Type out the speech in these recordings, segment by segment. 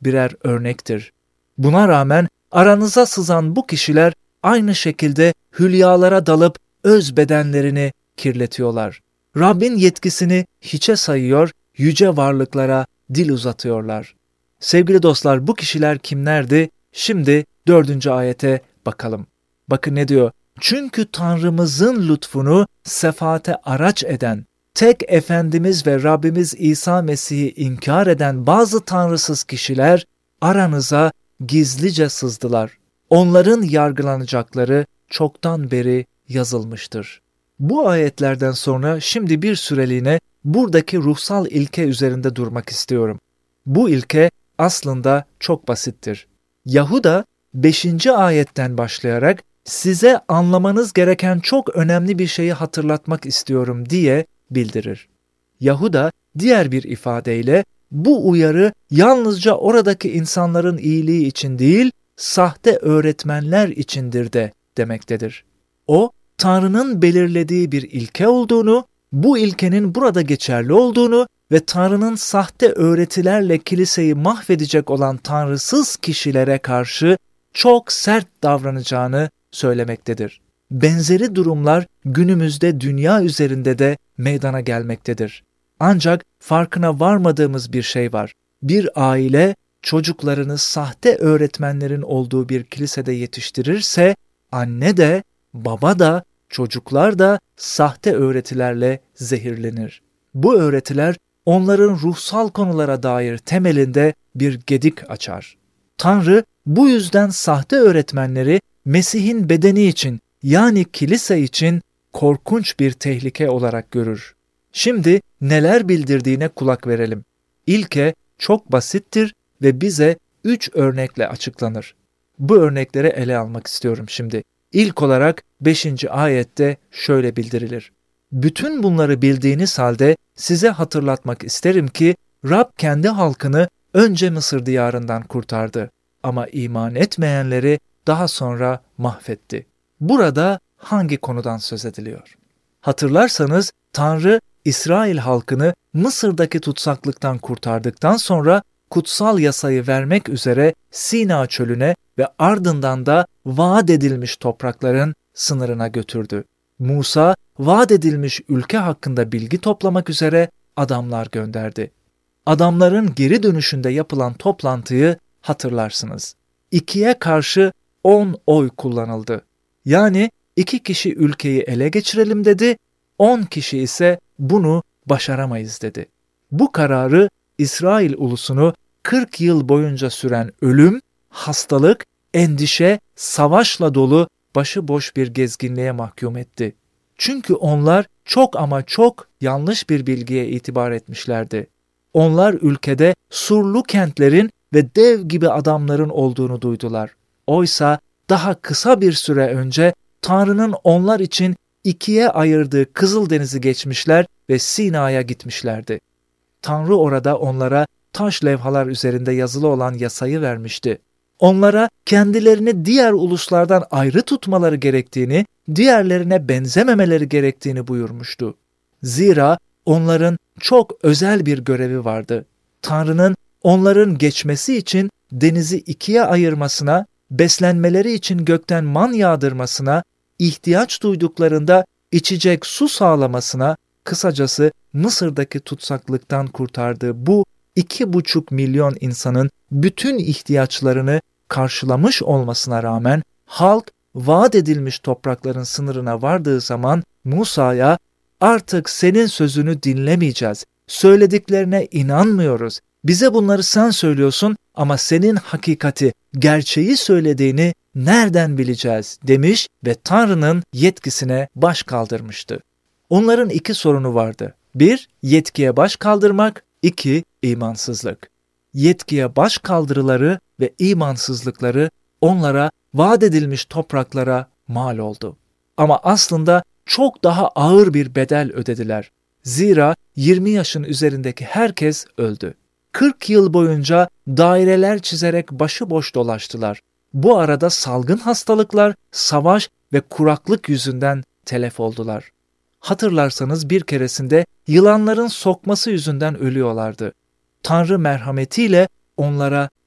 birer örnektir. Buna rağmen aranıza sızan bu kişiler aynı şekilde hülyalara dalıp öz bedenlerini kirletiyorlar. Rabbin yetkisini hiçe sayıyor, yüce varlıklara dil uzatıyorlar. Sevgili dostlar, bu kişiler kimlerdi? Şimdi 4. ayete bakalım. Bakın ne diyor? Çünkü Tanrımızın lütfunu sefaate araç eden, tek Efendimiz ve Rabbimiz İsa Mesih'i inkar eden bazı tanrısız kişiler aranıza gizlice sızdılar. Onların yargılanacakları çoktan beri yazılmıştır. Bu ayetlerden sonra şimdi bir süreliğine buradaki ruhsal ilke üzerinde durmak istiyorum. Bu ilke aslında çok basittir. Yahuda 5. ayetten başlayarak size anlamanız gereken çok önemli bir şeyi hatırlatmak istiyorum diye bildirir. Yahuda diğer bir ifadeyle bu uyarı yalnızca oradaki insanların iyiliği için değil, sahte öğretmenler içindir de demektedir. O, Tanrı'nın belirlediği bir ilke olduğunu, bu ilkenin burada geçerli olduğunu ve Tanrı'nın sahte öğretilerle kiliseyi mahvedecek olan tanrısız kişilere karşı çok sert davranacağını söylemektedir. Benzeri durumlar günümüzde dünya üzerinde de meydana gelmektedir. Ancak farkına varmadığımız bir şey var. Bir aile çocuklarını sahte öğretmenlerin olduğu bir kilisede yetiştirirse, anne de, baba da, çocuklar da sahte öğretilerle zehirlenir. Bu öğretiler onların ruhsal konulara dair temelinde bir gedik açar. Tanrı bu yüzden sahte öğretmenleri Mesih'in bedeni için, yani kilise için korkunç bir tehlike olarak görür. Şimdi neler bildirdiğine kulak verelim. İlke çok basittir ve bize 3 örnekle açıklanır. Bu örnekleri ele almak istiyorum şimdi. İlk olarak 5. ayette şöyle bildirilir. Bütün bunları bildiğiniz halde size hatırlatmak isterim ki Rab kendi halkını önce Mısır diyarından kurtardı ama iman etmeyenleri daha sonra mahvetti. Burada hangi konudan söz ediliyor? Hatırlarsanız Tanrı İsrail halkını Mısır'daki tutsaklıktan kurtardıktan sonra kutsal yasayı vermek üzere Sina çölüne ve ardından da vaat edilmiş toprakların sınırına götürdü. Musa, vaat edilmiş ülke hakkında bilgi toplamak üzere adamlar gönderdi. Adamların geri dönüşünde yapılan toplantıyı hatırlarsınız. 2'ye karşı 10 oy kullanıldı. Yani 2 kişi ülkeyi ele geçirelim dedi, 10 kişi ise bunu başaramayız dedi. Bu kararı İsrail ulusunu 40 yıl boyunca süren ölüm, hastalık, endişe, savaşla dolu başıboş bir gezginliğe mahkum etti. Çünkü onlar çok ama çok yanlış bir bilgiye itibar etmişlerdi. Onlar ülkede surlu kentlerin ve dev gibi adamların olduğunu duydular. Oysa daha kısa bir süre önce Tanrı'nın onlar için 2'ye ayırdığı Kızıldeniz'i geçmişler ve Sina'ya gitmişlerdi. Tanrı orada onlara taş levhalar üzerinde yazılı olan yasayı vermişti. Onlara kendilerini diğer uluslardan ayrı tutmaları gerektiğini, diğerlerine benzememeleri gerektiğini buyurmuştu. Zira onların çok özel bir görevi vardı. Tanrı'nın onların geçmesi için denizi 2'ye ayırmasına, beslenmeleri için gökten man yağdırmasına, ihtiyaç duyduklarında içecek su sağlamasına, kısacası Mısır'daki tutsaklıktan kurtardığı bu 2,5 milyon insanın bütün ihtiyaçlarını karşılamış olmasına rağmen halk vaat edilmiş toprakların sınırına vardığı zaman Musa'ya "Artık senin sözünü dinlemeyeceğiz, söylediklerine inanmıyoruz, bize bunları sen söylüyorsun ama senin hakikati, gerçeği söylediğini nereden bileceğiz?" demiş ve Tanrı'nın yetkisine baş kaldırmıştı. Onların 2 sorunu vardı. 1. Yetkiye baş kaldırmak. 2. İmansızlık. Yetkiye baş kaldırıları ve imansızlıkları onlara vaat edilmiş topraklara mal oldu. Ama aslında çok daha ağır bir bedel ödediler. Zira 20 yaşın üzerindeki herkes öldü. 40 yıl boyunca daireler çizerek başıboş dolaştılar. Bu arada salgın hastalıklar, savaş ve kuraklık yüzünden telef oldular. Hatırlarsanız bir keresinde yılanların sokması yüzünden ölüyorlardı. Tanrı merhametiyle onlara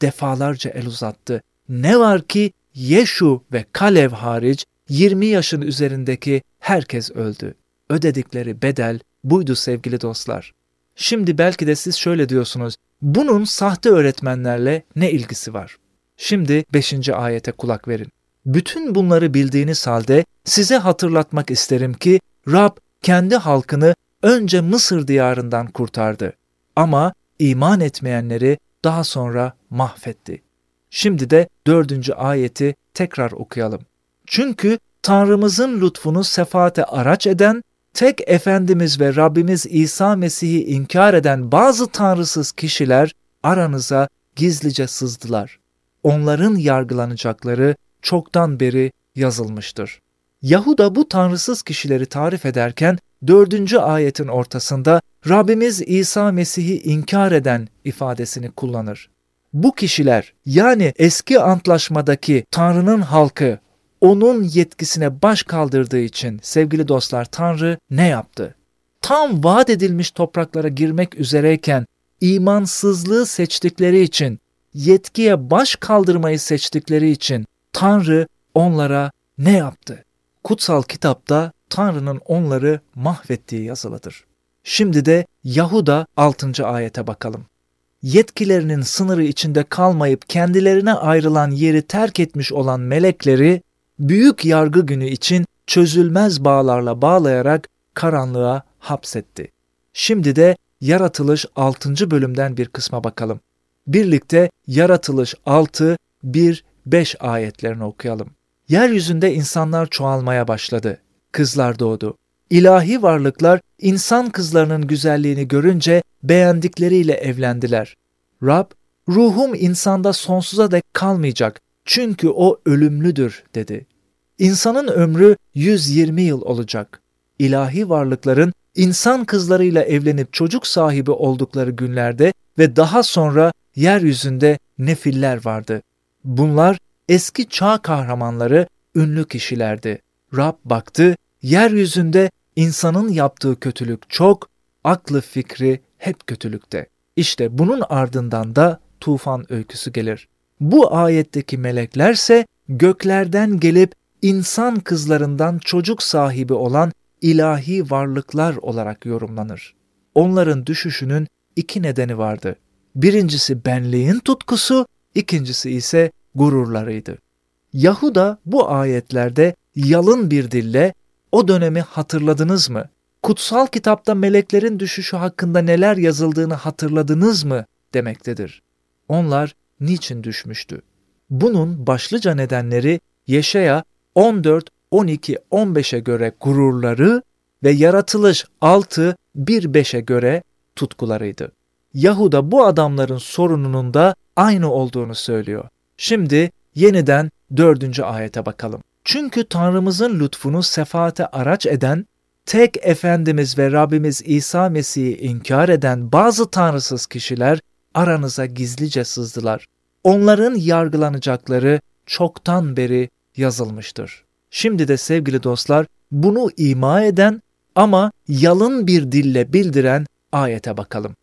defalarca el uzattı. Ne var ki Yeşu ve Kalev hariç 20 yaşın üzerindeki herkes öldü. Ödedikleri bedel buydu sevgili dostlar. Şimdi belki de siz şöyle diyorsunuz, bunun sahte öğretmenlerle ne ilgisi var? Şimdi 5. ayete kulak verin. Bütün bunları bildiğiniz halde size hatırlatmak isterim ki Rab kendi halkını önce Mısır diyarından kurtardı. Ama iman etmeyenleri daha sonra mahvetti. Şimdi de 4. ayeti tekrar okuyalım. Çünkü Tanrımızın lütfunu sefaate araç eden, tek Efendimiz ve Rabbimiz İsa Mesih'i inkar eden bazı tanrısız kişiler aranıza gizlice sızdılar. Onların yargılanacakları çoktan beri yazılmıştır. Yahuda bu tanrısız kişileri tarif ederken 4. ayetin ortasında Rabbimiz İsa Mesih'i inkar eden ifadesini kullanır. Bu kişiler, yani eski antlaşmadaki Tanrı'nın halkı, onun yetkisine baş kaldırdığı için sevgili dostlar Tanrı ne yaptı? Tam vaat edilmiş topraklara girmek üzereyken imansızlığı seçtikleri için, yetkiye baş kaldırmayı seçtikleri için Tanrı onlara ne yaptı? Kutsal kitapta Tanrı'nın onları mahvettiği yazılıdır. Şimdi de Yahuda 6. ayete bakalım. Yetkilerinin sınırı içinde kalmayıp kendilerine ayrılan yeri terk etmiş olan melekleri büyük yargı günü için çözülmez bağlarla bağlayarak karanlığa hapsetti. Şimdi de Yaratılış 6. bölümden bir kısma bakalım. Birlikte Yaratılış 6, 1, 5 ayetlerini okuyalım. Yeryüzünde insanlar çoğalmaya başladı. Kızlar doğdu. İlahi varlıklar insan kızlarının güzelliğini görünce beğendikleriyle evlendiler. Rab, ruhum insanda sonsuza dek kalmayacak çünkü o ölümlüdür dedi. İnsanın ömrü 120 yıl olacak. İlahi varlıkların insan kızlarıyla evlenip çocuk sahibi oldukları günlerde ve daha sonra yeryüzünde nefiller vardı. Bunlar eski çağ kahramanları, ünlü kişilerdi. Rab baktı, yeryüzünde insanın yaptığı kötülük çok, aklı fikri hep kötülükte. İşte bunun ardından da tufan öyküsü gelir. Bu ayetteki meleklerse göklerden gelip insan kızlarından çocuk sahibi olan ilahi varlıklar olarak yorumlanır. Onların düşüşünün 2 nedeni vardı. Birincisi benliğin tutkusu, ikincisi ise gururlarıydı. Yahuda bu ayetlerde yalın bir dille o dönemi hatırladınız mı? Kutsal kitapta meleklerin düşüşü hakkında neler yazıldığını hatırladınız mı demektedir. Onlar niçin düşmüştü? Bunun başlıca nedenleri Yeşaya 14, 12, 15'e göre gururları ve Yaratılış 6, 1, 5'e göre tutkularıydı. Yahuda bu adamların sorununun da aynı olduğunu söylüyor. Şimdi yeniden 4. ayete bakalım. Çünkü Tanrımızın lütfunu sefaate araç eden, tek Efendimiz ve Rabbimiz İsa Mesih'i inkar eden bazı tanrısız kişiler aranıza gizlice sızdılar. Onların yargılanacakları çoktan beri yazılmıştır. Şimdi de sevgili dostlar, bunu ima eden ama yalın bir dille bildiren ayete bakalım.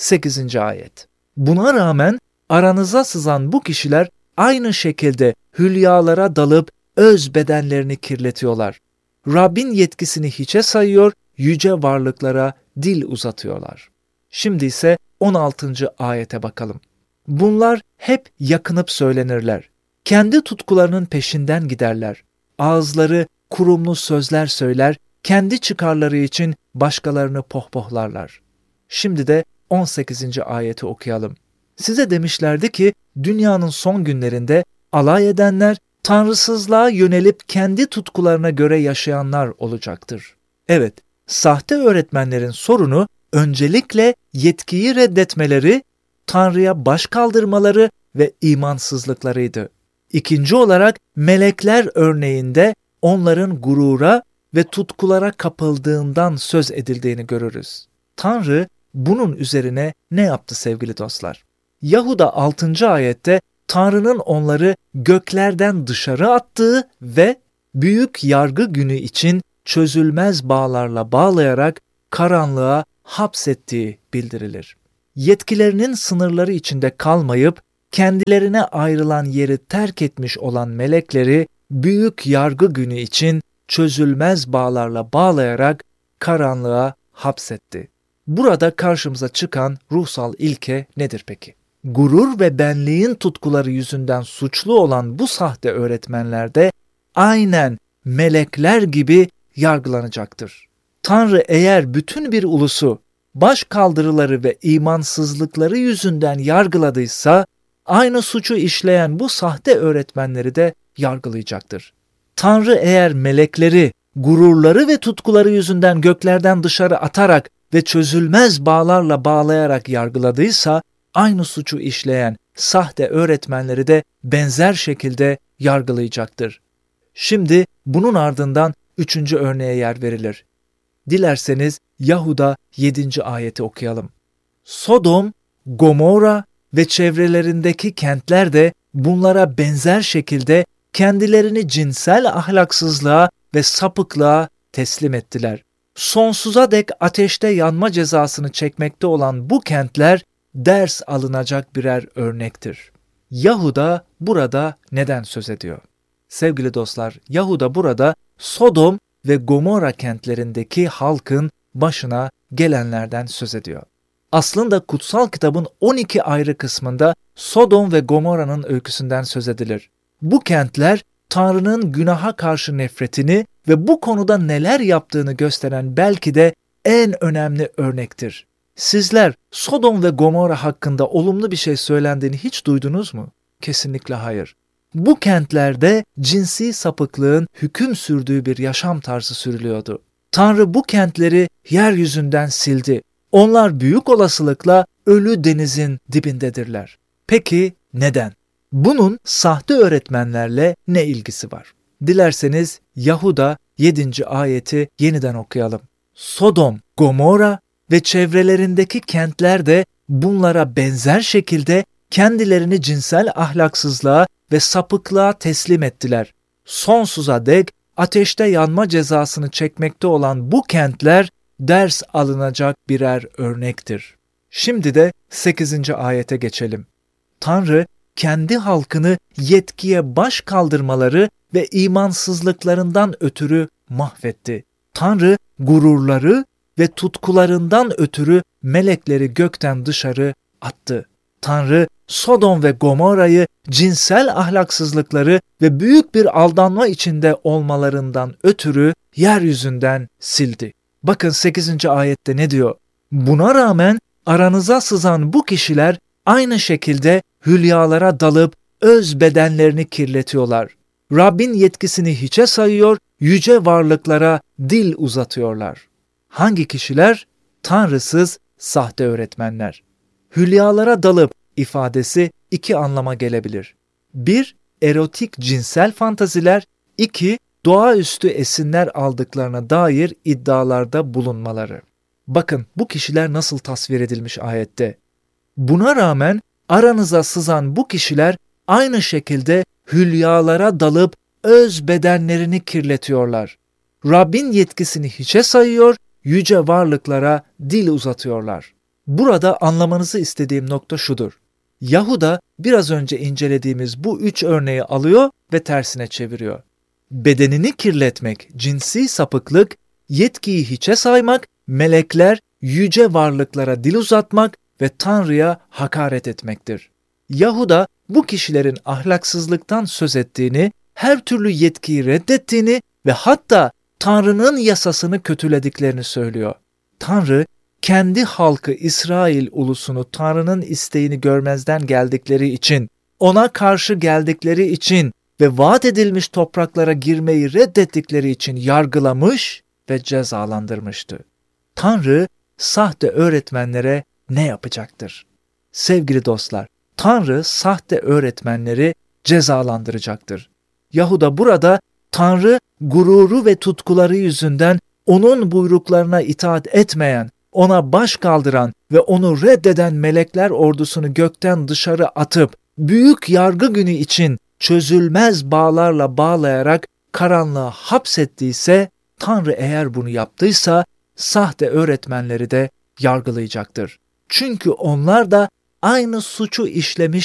8. ayet. Buna rağmen aranıza sızan bu kişiler aynı şekilde hülyalara dalıp öz bedenlerini kirletiyorlar. Rabbin yetkisini hiçe sayıyor, yüce varlıklara dil uzatıyorlar. Şimdi ise 16. ayete bakalım. Bunlar hep yakınıp söylenirler. Kendi tutkularının peşinden giderler. Ağızları kurumlu sözler söyler, kendi çıkarları için başkalarını pohpohlarlar. Şimdi de 18. ayeti okuyalım. Size demişlerdi ki dünyanın son günlerinde alay edenler, tanrısızlığa yönelip kendi tutkularına göre yaşayanlar olacaktır. Evet, sahte öğretmenlerin sorunu öncelikle yetkiyi reddetmeleri, Tanrı'ya baş kaldırmaları ve imansızlıklarıydı. İkinci olarak melekler örneğinde onların gurura ve tutkulara kapıldığından söz edildiğini görürüz. Tanrı bunun üzerine ne yaptı sevgili dostlar? Yahuda 6. ayette Tanrı'nın onları göklerden dışarı attığı ve büyük yargı günü için çözülmez bağlarla bağlayarak karanlığa hapsettiği bildirilir. Yetkilerinin sınırları içinde kalmayıp kendilerine ayrılan yeri terk etmiş olan melekleri büyük yargı günü için çözülmez bağlarla bağlayarak karanlığa hapsetti. Burada karşımıza çıkan ruhsal ilke nedir peki? Gurur ve benliğin tutkuları yüzünden suçlu olan bu sahte öğretmenler de aynen melekler gibi yargılanacaktır. Tanrı eğer bütün bir ulusu başkaldırıları ve imansızlıkları yüzünden yargıladıysa, aynı suçu işleyen bu sahte öğretmenleri de yargılayacaktır. Tanrı eğer melekleri, gururları ve tutkuları yüzünden göklerden dışarı atarak ve çözülmez bağlarla bağlayarak yargıladıysa, aynı suçu işleyen sahte öğretmenleri de benzer şekilde yargılayacaktır. Şimdi bunun ardından 3. örneğe yer verilir. Dilerseniz Yahuda 7. ayeti okuyalım. Sodom, Gomorra ve çevrelerindeki kentler de bunlara benzer şekilde kendilerini cinsel ahlaksızlığa ve sapıklığa teslim ettiler. Sonsuza dek ateşte yanma cezasını çekmekte olan bu kentler ders alınacak birer örnektir. Yahuda burada neden söz ediyor? Sevgili dostlar, Yahuda burada Sodom ve Gomorra kentlerindeki halkın başına gelenlerden söz ediyor. Aslında kutsal kitabın 12 ayrı kısmında Sodom ve Gomorra'nın öyküsünden söz edilir. Bu kentler Tanrı'nın günaha karşı nefretini ve bu konuda neler yaptığını gösteren belki de en önemli örnektir. Sizler Sodom ve Gomorra hakkında olumlu bir şey söylendiğini hiç duydunuz mu? Kesinlikle hayır. Bu kentlerde cinsi sapıklığın hüküm sürdüğü bir yaşam tarzı sürülüyordu. Tanrı bu kentleri yeryüzünden sildi. Onlar büyük olasılıkla ölü denizin dibindedirler. Peki neden? Bunun sahte öğretmenlerle ne ilgisi var? Dilerseniz Yahuda 7. ayeti yeniden okuyalım. Sodom, Gomorra ve çevrelerindeki kentler de bunlara benzer şekilde kendilerini cinsel ahlaksızlığa ve sapıklığa teslim ettiler. Sonsuza dek ateşte yanma cezasını çekmekte olan bu kentler ders alınacak birer örnektir. Şimdi de 8. ayete geçelim. Tanrı kendi halkını yetkiye baş kaldırmaları ve imansızlıklarından ötürü mahvetti. Tanrı gururları ve tutkularından ötürü melekleri gökten dışarı attı. Tanrı Sodom ve Gomorra'yı cinsel ahlaksızlıkları ve büyük bir aldanma içinde olmalarından ötürü yeryüzünden sildi. Bakın 8. ayette ne diyor? Buna rağmen aranıza sızan bu kişiler aynı şekilde hülyalara dalıp öz bedenlerini kirletiyorlar. Rabbin yetkisini hiçe sayıyor, yüce varlıklara dil uzatıyorlar. Hangi kişiler? Tanrısız sahte öğretmenler. Hülyalara dalıp ifadesi 2 anlama gelebilir. 1. Erotik cinsel fantaziler. 2. Doğaüstü esinler aldıklarına dair iddialarda bulunmaları. Bakın bu kişiler nasıl tasvir edilmiş ayette. Buna rağmen aranıza sızan bu kişiler aynı şekilde hülyalara dalıp öz bedenlerini kirletiyorlar. Rabbin yetkisini hiçe sayıyor, yüce varlıklara dil uzatıyorlar. Burada anlamanızı istediğim nokta şudur. Yahuda biraz önce incelediğimiz bu 3 örneği alıyor ve tersine çeviriyor. Bedenini kirletmek, cinsi sapıklık, yetkiyi hiçe saymak, melekler, yüce varlıklara dil uzatmak ve Tanrı'ya hakaret etmektir. Yahuda bu kişilerin ahlaksızlıktan söz ettiğini, her türlü yetkiyi reddettiğini ve hatta Tanrı'nın yasasını kötülediklerini söylüyor. Tanrı, kendi halkı İsrail ulusunu Tanrı'nın isteğini görmezden geldikleri için, ona karşı geldikleri için ve vaat edilmiş topraklara girmeyi reddettikleri için yargılamış ve cezalandırmıştı. Tanrı, sahte öğretmenlere ne yapacaktır? Sevgili dostlar, Tanrı sahte öğretmenleri cezalandıracaktır. Yahuda burada Tanrı gururu ve tutkuları yüzünden onun buyruklarına itaat etmeyen, ona baş kaldıran ve onu reddeden melekler ordusunu gökten dışarı atıp büyük yargı günü için çözülmez bağlarla bağlayarak karanlığa hapsettiyse, Tanrı eğer bunu yaptıysa sahte öğretmenleri de yargılayacaktır. Çünkü onlar da aynı suçu işlemiştir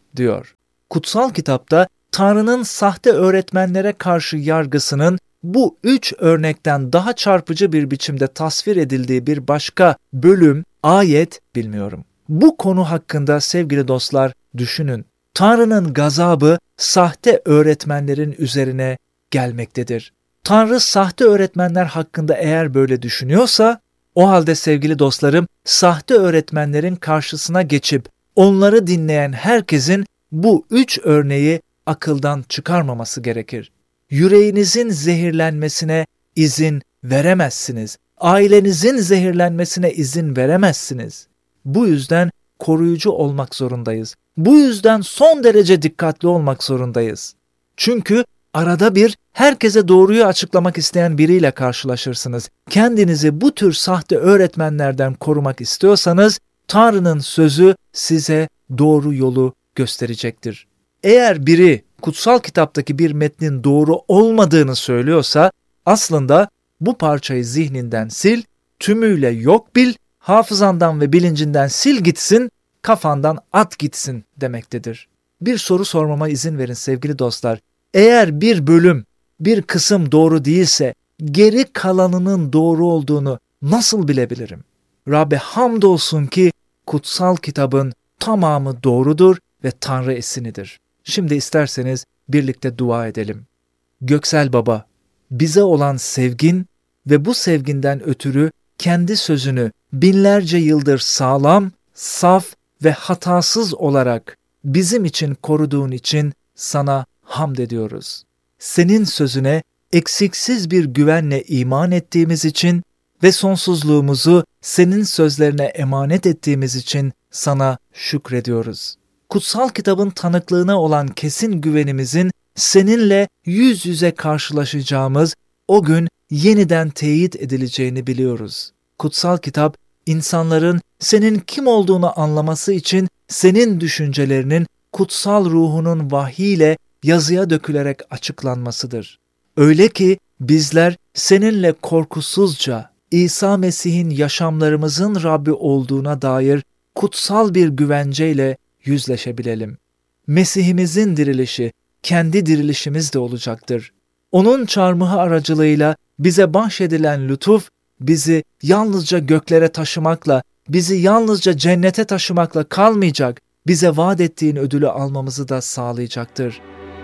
diyor. Kutsal kitapta Tanrı'nın sahte öğretmenlere karşı yargısının bu 3 örnekten daha çarpıcı bir biçimde tasvir edildiği bir başka bölüm, ayet bilmiyorum. Bu konu hakkında sevgili dostlar düşünün. Tanrı'nın gazabı sahte öğretmenlerin üzerine gelmektedir. Tanrı sahte öğretmenler hakkında eğer böyle düşünüyorsa, o halde sevgili dostlarım, sahte öğretmenlerin karşısına geçip onları dinleyen herkesin bu 3 örneği akıldan çıkarmaması gerekir. Yüreğinizin zehirlenmesine izin veremezsiniz. Ailenizin zehirlenmesine izin veremezsiniz. Bu yüzden koruyucu olmak zorundayız. Bu yüzden son derece dikkatli olmak zorundayız. Çünkü arada bir herkese doğruyu açıklamak isteyen biriyle karşılaşırsınız. Kendinizi bu tür sahte öğretmenlerden korumak istiyorsanız Tanrı'nın sözü size doğru yolu gösterecektir. Eğer biri kutsal kitaptaki bir metnin doğru olmadığını söylüyorsa aslında bu parçayı zihninden sil, tümüyle yok bil, hafızandan ve bilincinden sil gitsin, kafandan at gitsin demektedir. Bir soru sormama izin verin sevgili dostlar. Eğer bir bölüm, bir kısım doğru değilse geri kalanının doğru olduğunu nasıl bilebilirim? Rabbe hamdolsun ki kutsal kitabın tamamı doğrudur ve Tanrı esinidir. Şimdi isterseniz birlikte dua edelim. Göksel Baba, bize olan sevgin ve bu sevginden ötürü kendi sözünü binlerce yıldır sağlam, saf ve hatasız olarak bizim için koruduğun için sana hamd ediyoruz. Senin sözüne eksiksiz bir güvenle iman ettiğimiz için ve sonsuzluğumuzu senin sözlerine emanet ettiğimiz için sana şükrediyoruz. Kutsal kitabın tanıklığına olan kesin güvenimizin seninle yüz yüze karşılaşacağımız o gün yeniden teyit edileceğini biliyoruz. Kutsal kitap, insanların senin kim olduğunu anlaması için senin düşüncelerinin kutsal ruhunun vahyiyle yazıya dökülerek açıklanmasıdır. Öyle ki bizler seninle korkusuzca İsa Mesih'in yaşamlarımızın Rabbi olduğuna dair kutsal bir güvenceyle yüzleşebilelim. Mesih'imizin dirilişi kendi dirilişimiz de olacaktır. Onun çarmıhı aracılığıyla bize bahşedilen lütuf bizi yalnızca göklere taşımakla, bizi yalnızca cennete taşımakla kalmayacak, bize vaat ettiğin ödülü almamızı da sağlayacaktır.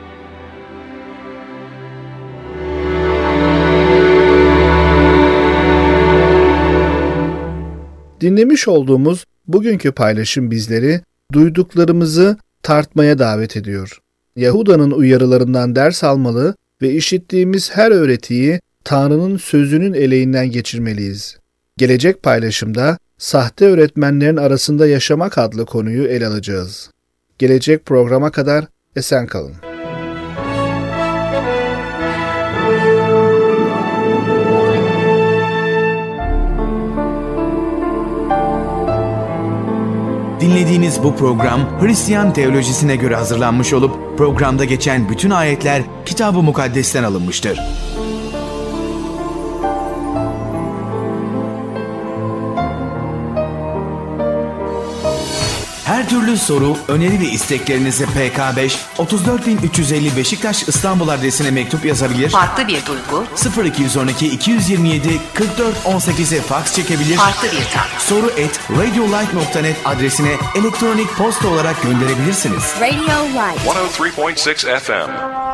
Dinlemiş olduğumuz bugünkü paylaşım bizleri duyduklarımızı tartmaya davet ediyor. Yahuda'nın uyarılarından ders almalı ve işittiğimiz her öğretiyi Tanrı'nın sözünün eleğinden geçirmeliyiz. Gelecek paylaşımda sahte öğretmenlerin arasında yaşamak adlı konuyu ele alacağız. Gelecek programa kadar esen kalın. Dinlediğiniz bu program Hristiyan teolojisine göre hazırlanmış olup programda geçen bütün ayetler Kitab-ı Mukaddes'ten alınmıştır. Her türlü soru, öneri ve isteklerinizi PK5 34350 Beşiktaş İstanbul adresine mektup yazabilir. Farklı bir duygu. 0212 227 44 18'e faks çekebilir. Farklı bir tat. soru@radiolight.net adresine elektronik posta olarak gönderebilirsiniz. Radio Light 103.6 FM.